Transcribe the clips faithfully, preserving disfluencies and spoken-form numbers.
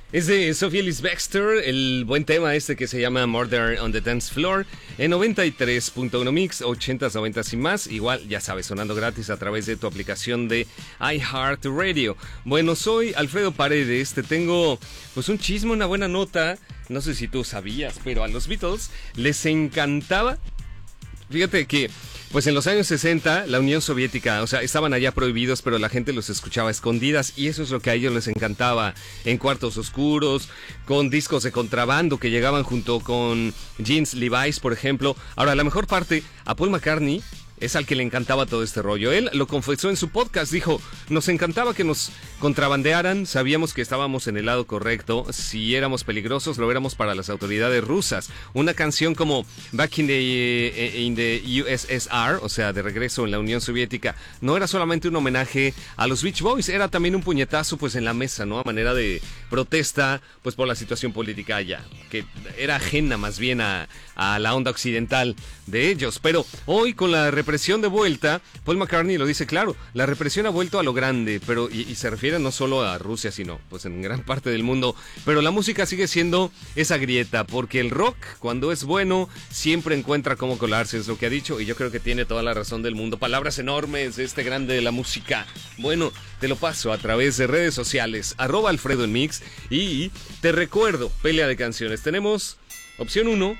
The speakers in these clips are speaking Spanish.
Es de Sophie Ellis Bextor, el buen tema este que se llama Murder on the Dance Floor, en noventa y tres punto uno Mix, ochentas, noventas y más, igual, ya sabes, sonando gratis a través de tu aplicación de iHeartRadio. Bueno, soy Alfredo Paredes, te tengo pues un chisme, una buena nota, no sé si tú sabías, pero a los Beatles les encantaba, fíjate que... Pues en los años sesenta, la Unión Soviética, o sea, estaban allá prohibidos, pero la gente los escuchaba a escondidas y eso es lo que a ellos les encantaba, en cuartos oscuros, con discos de contrabando que llegaban junto con jeans Levi's, por ejemplo. Ahora, la mejor parte, a Paul McCartney es al que le encantaba todo este rollo. Él lo confesó en su podcast, dijo, nos encantaba que nos contrabandearan, sabíamos que estábamos en el lado correcto, si éramos peligrosos lo éramos para las autoridades rusas. Una canción como Back in the, in the U S S R, o sea, de regreso en la Unión Soviética, no era solamente un homenaje a los Beach Boys, era también un puñetazo pues en la mesa, ¿no? A manera de protesta pues por la situación política allá, que era ajena más bien a, a la onda occidental de ellos. Pero hoy con la represión de vuelta, Paul McCartney lo dice claro, la represión ha vuelto a lo grande, pero y, y se refiere no solo a Rusia, sino pues en gran parte del mundo, pero la música sigue siendo esa grieta, porque el rock, cuando es bueno, siempre encuentra cómo colarse, es lo que ha dicho, y yo creo que tiene toda la razón del mundo. Palabras enormes de este grande de la música. Bueno, te lo paso a través de redes sociales, arroba Alfredo en Mix, y te recuerdo, pelea de canciones. Tenemos opción uno,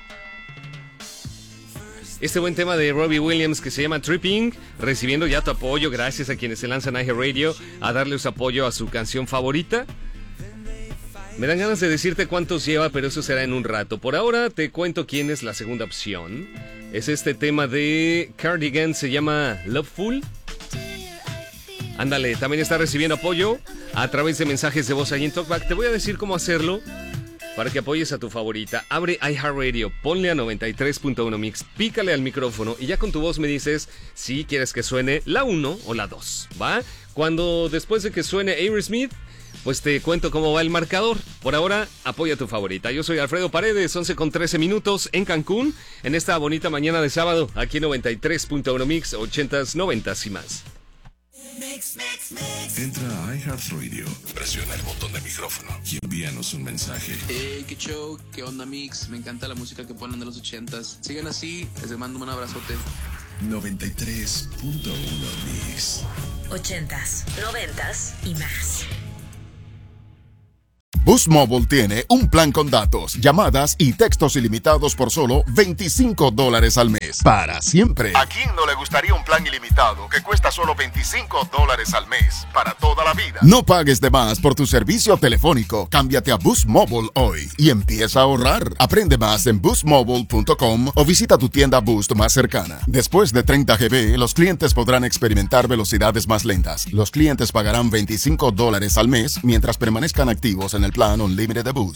este buen tema de Robbie Williams que se llama Tripping, recibiendo ya tu apoyo, gracias a quienes se lanzan a iHeartRadio a darle su apoyo a su canción favorita. Me dan ganas de decirte cuántos lleva, pero eso será en un rato. Por ahora te cuento quién es la segunda opción. Es este tema de Cardigan, se llama Loveful. Ándale, también está recibiendo apoyo a través de mensajes de voz ahí en Talkback. Te voy a decir cómo hacerlo para que apoyes a tu favorita. Abre iHeartRadio, ponle a noventa y tres punto uno Mix, pícale al micrófono y ya con tu voz me dices si quieres que suene la uno o la dos, ¿va? Cuando después de que suene Aerosmith, pues te cuento cómo va el marcador. Por ahora, apoya a tu favorita. Yo soy Alfredo Paredes, once con trece minutos en Cancún, en esta bonita mañana de sábado, aquí en noventa y tres punto uno Mix, ochentas, noventas y más. Mix, mix, mix. Entra a iHeartRadio, presiona el botón de micrófono y envíanos un mensaje. Hey, qué show, qué onda Mix, me encanta la música que ponen de los ochentas. Sigan así, les mando un abrazote. noventa y tres punto uno Mix. Ochentas, noventas y más. Boost Mobile tiene un plan con datos, llamadas y textos ilimitados por solo veinticinco dólares al mes. Para siempre. ¿A quién no le gustaría un plan ilimitado que cuesta solo veinticinco dólares al mes? Para toda la vida. No pagues de más por tu servicio telefónico. Cámbiate a Boost Mobile hoy y empieza a ahorrar. Aprende más en boost mobile punto com o visita tu tienda Boost más cercana. Después de treinta gigabytes, los clientes podrán experimentar velocidades más lentas. Los clientes pagarán veinticinco dólares al mes mientras permanezcan activos en el plan Unlimited de Boost.